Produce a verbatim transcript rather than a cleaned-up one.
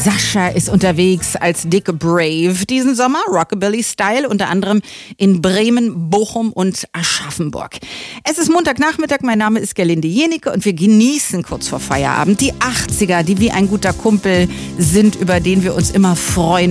Sascha ist unterwegs als Dick Brave diesen Sommer, Rockabilly-Style, unter anderem in Bremen, Bochum und Aschaffenburg. Es ist Montagnachmittag, mein Name ist Gerlinde Jenike und wir genießen kurz vor Feierabend die achtziger, die wie ein guter Kumpel sind, über den wir uns immer freuen.